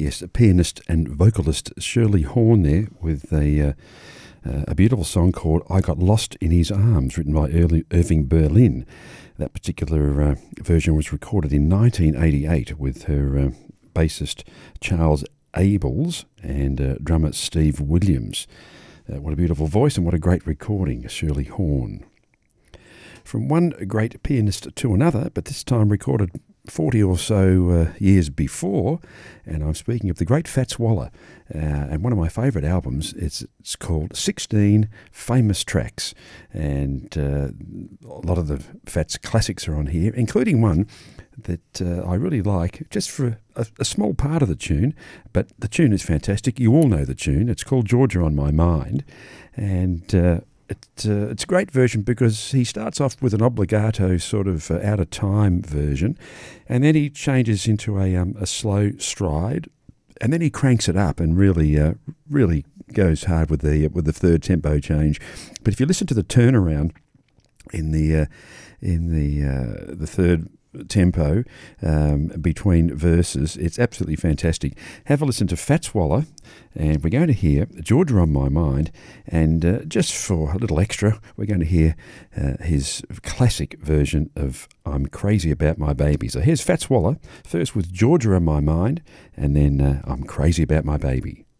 Yes, pianist and vocalist Shirley Horn there with a beautiful song called I Got Lost in His Arms, written by Irving Berlin. That particular version was recorded in 1988 with her bassist Charles Abels and drummer Steve Williams. What a beautiful voice and what a great recording, Shirley Horn. From one great pianist to another, but this time recorded 40 or so years before, and I'm speaking of the great Fats Waller, and one of my favourite albums, it's called 16 Famous Tracks, and a lot of the Fats classics are on here, including one that I really like, just for a small part of the tune, but the tune is fantastic. You all know the tune. It's called Georgia on My Mind, and it's a great version because he starts off with an obligato sort of out of time version, and then he changes into a slow stride, and then he cranks it up and really goes hard with the third tempo change. But if you listen to the turnaround in the third tempo between verses, it's absolutely fantastic. Have a listen to Fats Waller, and we're going to hear Georgia on My Mind, and just for a little extra, we're going to hear his classic version of I'm Crazy About My Baby. So here's Fats Waller, first with Georgia on My Mind, and then I'm Crazy About My Baby.